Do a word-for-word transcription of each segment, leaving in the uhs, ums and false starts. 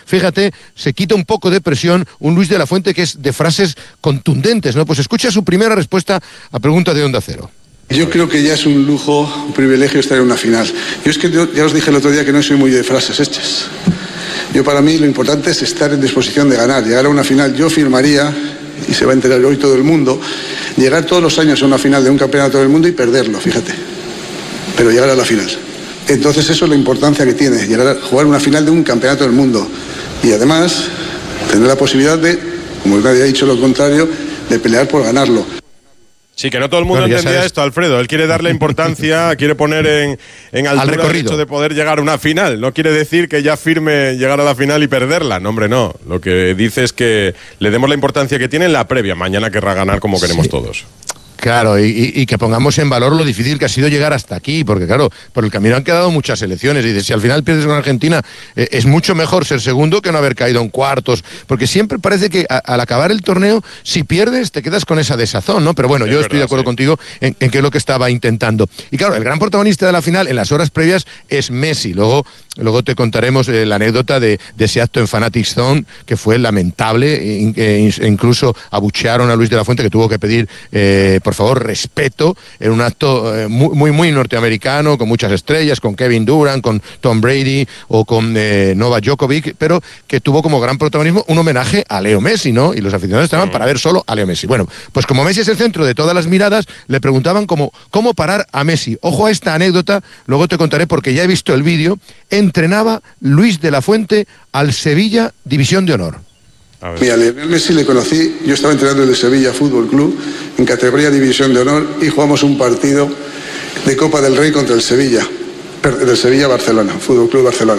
fíjate, se quita un poco de presión un Luis de la Fuente que es de frases contundentes, ¿no? Pues escucha su primera respuesta a pregunta de Onda Cero. Yo creo que ya es un lujo, un privilegio estar en una final. Yo es que yo, ya os dije el otro día que no soy muy de frases hechas. Yo para mí lo importante es estar en disposición de ganar, llegar a una final. Yo firmaría, y se va a enterar hoy todo el mundo, llegar todos los años a una final de un campeonato del mundo y perderlo, fíjate. Pero llegar a la final. Entonces eso es la importancia que tiene, llegar a jugar una final de un campeonato del mundo. Y además, tener la posibilidad de, como nadie ha dicho lo contrario, de pelear por ganarlo. Sí, que no todo el mundo bueno, entendía esto, Alfredo. Él quiere darle importancia, quiere poner en, en altura el hecho de poder llegar a una final. No quiere decir que ya firme llegar a la final y perderla. No, hombre, no. Lo que dice es que le demos la importancia que tiene en la previa. Mañana querrá ganar como queremos sí. todos. Claro, y, y que pongamos en valor lo difícil que ha sido llegar hasta aquí, porque claro, por el camino han quedado muchas selecciones, y si al final pierdes con Argentina, eh, es mucho mejor ser segundo que no haber caído en cuartos, porque siempre parece que a, al acabar el torneo, si pierdes, te quedas con esa desazón, ¿no? Pero bueno, es yo verdad, estoy de acuerdo sí. contigo en, en que es lo que estaba intentando. Y claro, el gran protagonista de la final, en las horas previas, es Messi. Luego, luego te contaremos eh, la anécdota de, de ese acto en Fanatics Zone, que fue lamentable, e, e incluso abuchearon a Luis de la Fuente, que tuvo que pedir, eh, por favor, respeto, en un acto eh, muy, muy, muy norteamericano, con muchas estrellas, con Kevin Durant, con Tom Brady o con eh, Novak Djokovic, pero que tuvo como gran protagonismo un homenaje a Leo Messi, ¿no? Y los aficionados estaban para ver solo a Leo Messi. Bueno, pues como Messi es el centro de todas las miradas, le preguntaban cómo, cómo parar a Messi. Ojo a esta anécdota, luego te contaré porque ya he visto el vídeo. Entrenaba Luis de la Fuente al Sevilla División de Honor. Mira, Lionel Messi le conocí, yo estaba entrenando en el Sevilla Fútbol Club en categoría División de Honor y jugamos un partido de Copa del Rey contra el Sevilla, del Sevilla Barcelona, Fútbol Club Barcelona.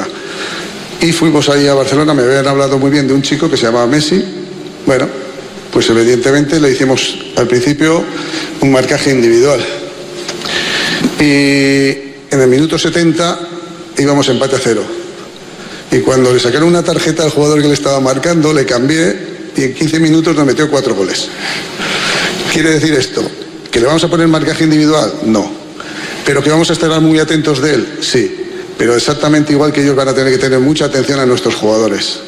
Y fuimos ahí a Barcelona, me habían hablado muy bien de un chico que se llamaba Messi. Bueno, pues evidentemente le hicimos al principio un marcaje individual. Y en el minuto setenta íbamos empate a cero. Y cuando le sacaron una tarjeta al jugador que le estaba marcando, le cambié y en quince minutos nos metió cuatro goles. ¿Quiere decir esto? ¿Que le vamos a poner marcaje individual? No. ¿Pero que vamos a estar muy atentos de él? Sí. Pero exactamente igual que ellos van a tener que tener mucha atención a nuestros jugadores.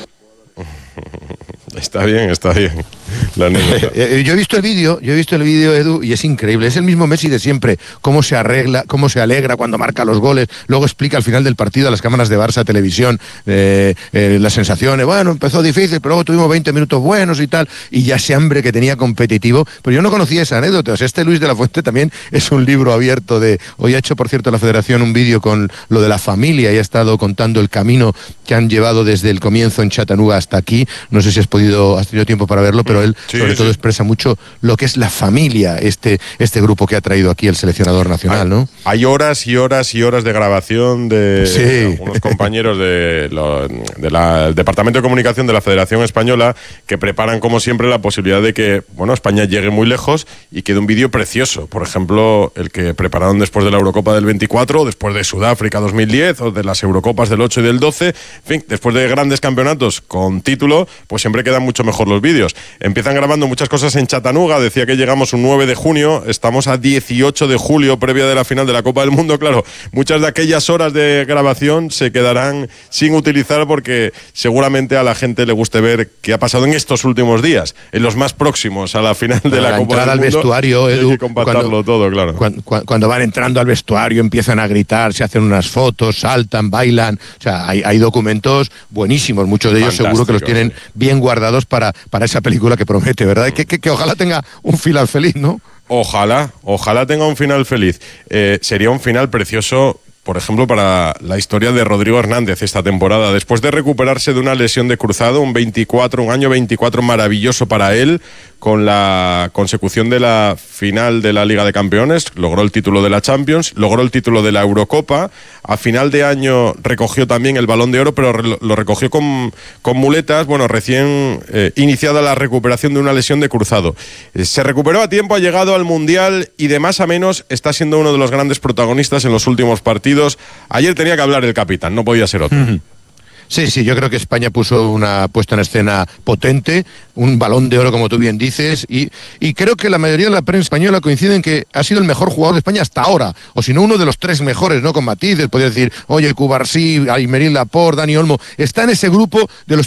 Está bien, está bien. La eh, yo he visto el vídeo, yo he visto el vídeo, Edu, y es increíble. Es el mismo Messi de siempre. Cómo se arregla, cómo se alegra cuando marca los goles. Luego explica al final del partido a las cámaras de Barça Televisión eh, eh, las sensaciones. Bueno, empezó difícil, pero luego tuvimos veinte minutos buenos y tal. Y ya ese hambre que tenía competitivo. Pero yo no conocía esa anécdota. O sea, este Luis de la Fuente también es un libro abierto de... Hoy ha hecho, por cierto, la Federación un vídeo con lo de la familia y ha estado contando el camino que han llevado desde el comienzo en Chattanooga hasta aquí. No sé si has podido, has tenido tiempo para verlo, pero él sí, sobre sí. todo expresa mucho lo que es la familia, este, este grupo que ha traído aquí el seleccionador nacional, hay, ¿no? Hay horas y horas y horas de grabación de sí. algunos compañeros del de de Departamento de Comunicación de la Federación Española que preparan, como siempre, la posibilidad de que, bueno, España llegue muy lejos y quede un vídeo precioso. Por ejemplo, el que prepararon después de la Eurocopa del veinticuatro, después de Sudáfrica dos mil diez o de las Eurocopas del ocho y del doce, en fin, después de grandes campeonatos con título, pues siempre quedan mucho mejor los vídeos. Empiezan grabando muchas cosas en Chattanooga, decía que llegamos un nueve de junio, estamos a dieciocho de julio, previa de la final de la Copa del Mundo. Claro, muchas de aquellas horas de grabación se quedarán sin utilizar porque seguramente a la gente le guste ver qué ha pasado en estos últimos días, en los más próximos a la final de la, la Copa del al Mundo. Vestuario, Edu, hay que compactarlo cuando, todo, claro. Cuando, cuando van entrando al vestuario empiezan a gritar, se hacen unas fotos, saltan, bailan, o sea, hay, hay documentos buenísimos, muchos de ellos Fantástico, seguro que los tienen sí. bien guardados para, para esa película que promete, ¿verdad? Que, que, que ojalá tenga un final feliz, ¿no? Ojalá, ojalá tenga un final feliz. Eh, sería un final precioso, por ejemplo, para la historia de Rodrigo Hernández esta temporada. Después de recuperarse de una lesión de cruzado, un veinticuatro, un año veinticuatro maravilloso para él, con la consecución de la final de la Liga de Campeones, logró el título de la Champions, logró el título de la Eurocopa, a final de año recogió también el Balón de Oro, pero lo recogió con, con muletas, bueno, recién eh, iniciada la recuperación de una lesión de cruzado. Eh, se recuperó a tiempo, ha llegado al Mundial y de más a menos está siendo uno de los grandes protagonistas en los últimos partidos. Ayer tenía que hablar el capitán, no podía ser otro. Uh-huh. Sí, sí, yo creo que España puso una puesta en escena potente, un Balón de Oro, como tú bien dices, y, y creo que la mayoría de la prensa española coincide en que ha sido el mejor jugador de España hasta ahora, o si no uno de los tres mejores, ¿no? Con matices, podría decir, oye, el Cubarsí, Aymeric Laporte, Dani Olmo, está en ese grupo de los